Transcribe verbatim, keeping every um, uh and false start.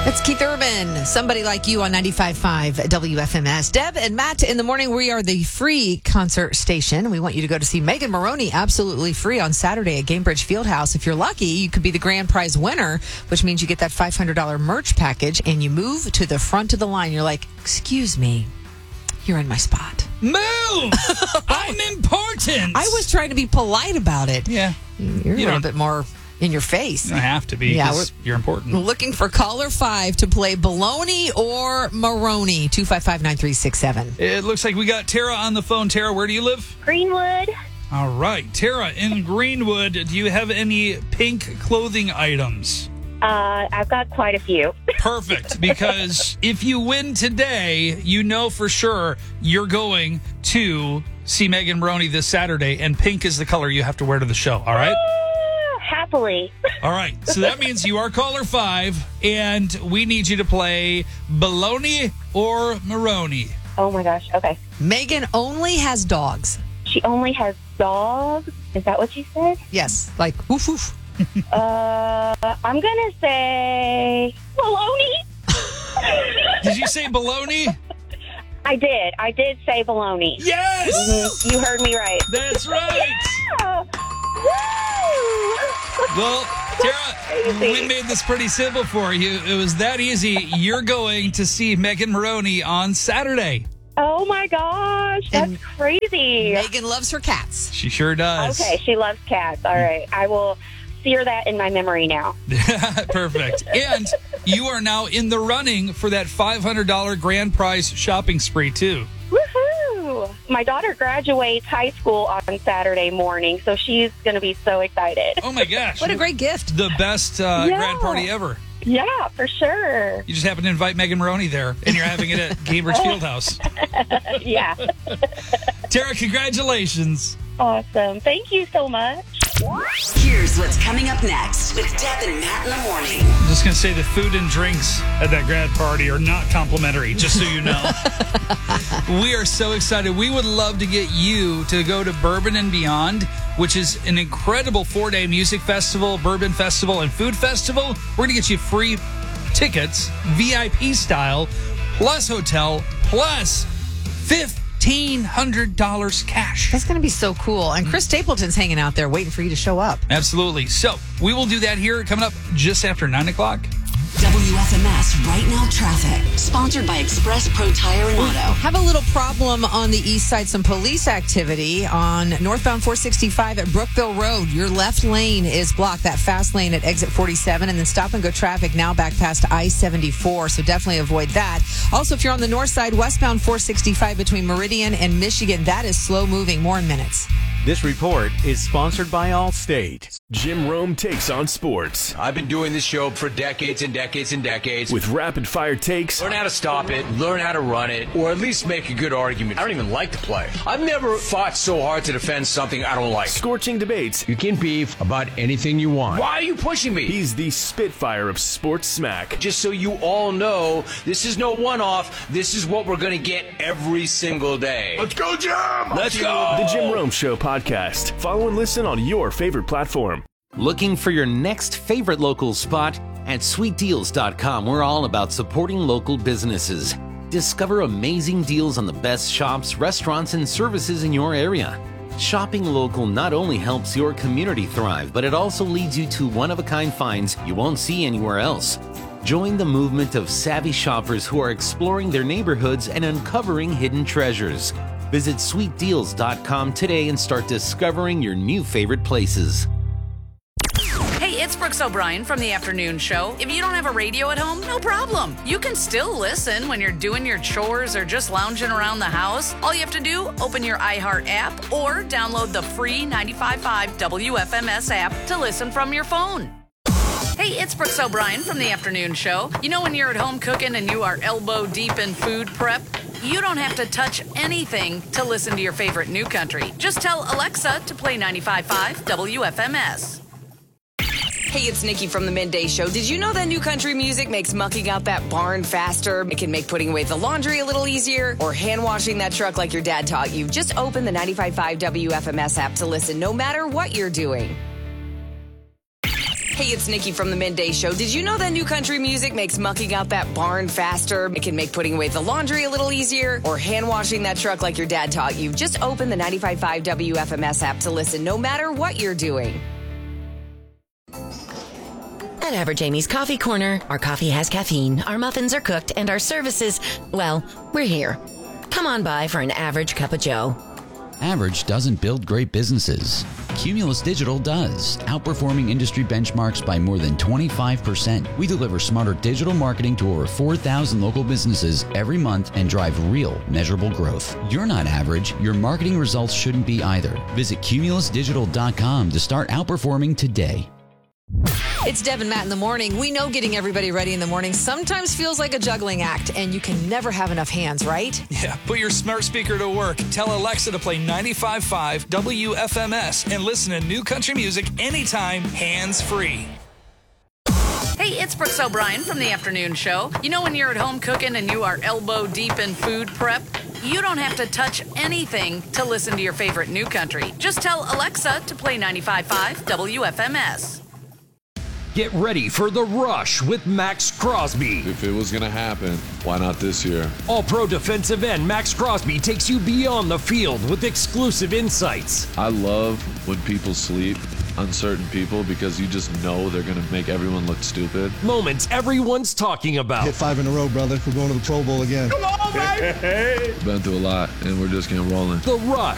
It's Keith Urban, Somebody Like You on ninety-five point five W F M S. Deb and Matt in the morning, we are the free concert station. We want you to go to see Megan Moroney absolutely free on Saturday at Gamebridge Fieldhouse. If you're lucky, you could be the grand prize winner, which means you get that five hundred dollars merch package and you move to the front of the line. You're like, excuse me, you're in my spot. Move! I'm important! I was trying to be polite about it. Yeah. You're You a little don't- bit more in your face. You don't have to be Yeah, because you're important. Looking for caller five to play Baloney or Maroney. two five five, nine three six seven. It looks like we got Tara on the phone. Tara, where do you live? Greenwood. All right. Tara, in Greenwood, do you have any pink clothing items? Uh, I've got quite a few. Perfect, because if you win today, you know for sure you're going to see Megan Moroney this Saturday, and pink is the color you have to wear to the show, all right? Happily. All right, so that means you are caller five, and we need you to play Baloney or Maroney. Oh my gosh. Okay. Megan only has dogs. She only has dogs. Is that what you said? Yes, like woof woof. Uh, I'm gonna say baloney. Did you say baloney? I did. I did say baloney. Yes! Mhm. You heard me right. That's right! Yeah. Woo! Well, Tara, we made this pretty simple for you. It was that easy. You're going to see Megan Moroney on Saturday. Oh my gosh, that's And crazy. Megan loves her cats. She sure does. Okay, she loves cats. All right, I will sear that in my memory now. Perfect. And you are now in the running for that five hundred dollars grand prize shopping spree, too. Woohoo! My daughter graduates high school on Saturday morning, so she's going to be so excited. Oh, my gosh. What a great gift. The best uh, Yeah. grad party ever. Yeah, for sure. You just happen to invite Megan Moroney there, and you're having it at Cambridge Fieldhouse. Yeah. Tara, congratulations. Awesome. Thank you so much. Here's what's coming up next with Deb and Matt in the morning. I'm just going to say the food and drinks at that grad party are not complimentary, just so you know. We are so excited. We would love to get you to go to Bourbon and Beyond, which is an incredible four-day music festival, bourbon festival, and food festival. We're going to get you free tickets, V I P style, plus hotel, plus fifteen hundred dollars cash. That's going to be so cool. And Chris Stapleton's hanging out there waiting for you to show up. Absolutely. So we will do that here coming up just after nine o'clock. W F M S Right Now Traffic, sponsored by Express Pro Tire and Auto. Have a little problem on the east side, some police activity on northbound four sixty-five at Brookville Road. Your left lane is blocked, that fast lane at exit forty-seven, and then stop and go traffic now back past I seventy-four, so definitely avoid that. Also, if you're on the north side, westbound four sixty-five between Meridian and Michigan, that is slow moving. More in minutes. This report is sponsored by Allstate. Jim Rome takes on sports I've been doing this show for decades and decades and decades. with rapid-fire takes, Learn how to stop it, learn how to run it, or at least make a good argument. I don't even like to play. I've never fought so hard to defend something I don't like. scorching debates. You can beef about anything you want. Why are you pushing me? He's the Spitfire of sports smack. Just so you all know, this is no one-off. This is what we're going to get every single day. Let's go, Jim! Let's go! The Jim Rome Show podcast. Follow and listen on your favorite platform. Looking for your next favorite local spot? At sweet deals dot com, we're all about supporting local businesses. Discover amazing deals on the best shops, restaurants, and services in your area. Shopping local not only helps your community thrive, but it also leads you to one-of-a-kind finds you won't see anywhere else. Join the movement of savvy shoppers who are exploring their neighborhoods and uncovering hidden treasures. Visit sweet deals dot com today and start discovering your new favorite places. Hey, it's Brooks O'Brien from the Afternoon Show. If you don't have a radio at home, no problem. You can still listen when you're doing your chores or just lounging around the house. All you have to do, open your iHeart app or download the free ninety-five point five W F M S app to listen from your phone. Hey, it's Brooks O'Brien from the Afternoon Show. You know when you're at home cooking and you are elbow deep in food prep? You don't have to touch anything to listen to your favorite new country. Just tell Alexa to play ninety-five point five W F M S. Hey, it's Nikki from the Midday Show. Did you know that new country music makes mucking out that barn faster? It can make putting away the laundry a little easier or hand washing that truck like your dad taught you. Just open the ninety-five point five W F M S app to listen no matter what you're doing. Hey, it's Nikki from the Midday Show. Did you know that new country music makes mucking out that barn faster? It can make putting away the laundry a little easier, or hand washing that truck like your dad taught you. Just open the ninety-five point five W F M S app to listen no matter what you're doing. At Average Amy's Coffee Corner, our coffee has caffeine, our muffins are cooked, and our services, well, we're here. Come on by for an average cup of joe. Average doesn't build great businesses. Cumulus Digital does, outperforming industry benchmarks by more than twenty-five percent. We deliver smarter digital marketing to over four thousand local businesses every month and drive real, measurable growth. You're not average. Your marketing results shouldn't be either. Visit cumulus digital dot com to start outperforming today. It's Deb and Matt in the morning. We know getting everybody ready in the morning sometimes feels like a juggling act, and you can never have enough hands, right? Yeah, put your smart speaker to work. Tell Alexa to play ninety-five point five W F M S and listen to new country music anytime, hands-free. Hey, it's Brooks O'Brien from the afternoon show. You know when you're at home cooking and you are elbow deep in food prep? You don't have to touch anything to listen to your favorite new country. Just tell Alexa to play ninety-five point five W F M S. Get ready for The Rush with Max Crosby. If it was going to happen, why not this year? All-pro defensive end Max Crosby takes you beyond the field with exclusive insights. I love when people sleep on certain people because you just know they're going to make everyone look stupid. Moments everyone's talking about. Hit five in a row, brother. We're going to the Pro Bowl again. Come on, baby! Been through a lot, and we're just getting rolling. The Rush.